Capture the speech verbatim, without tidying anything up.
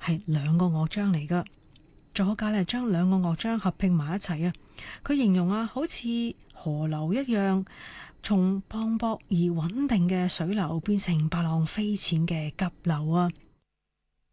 係兩個樂章嚟噶。作家咧將兩個樂章合併埋一齊啊，佢形容啊，好似河流一樣，從磅礴而穩定嘅水流變成百浪飛濺嘅急流啊。